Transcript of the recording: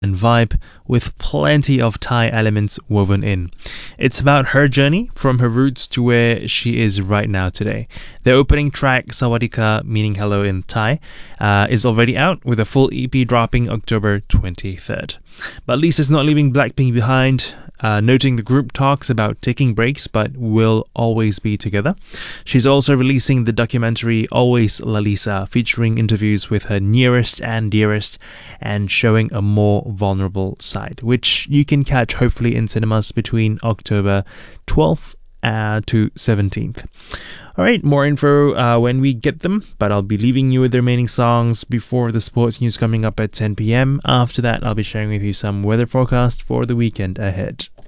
and vibe with plenty of Thai elements woven in. It's about her journey from her roots to where she is right now today. The opening track, Sawadika, meaning hello in Thai, is already out with a full EP dropping October 23rd. But Lisa's not leaving Blackpink behind, noting the group talks about taking breaks but will always be together. She's also releasing the documentary Always Lalisa, featuring interviews with her nearest and dearest and showing a more vulnerable side, which you can catch hopefully in cinemas between October 12th to 17th. Alright, more info when we get them, but I'll be leaving you with the remaining songs before the sports news coming up at 10 p.m. After that, I'll be sharing with you some weather forecast for the weekend ahead.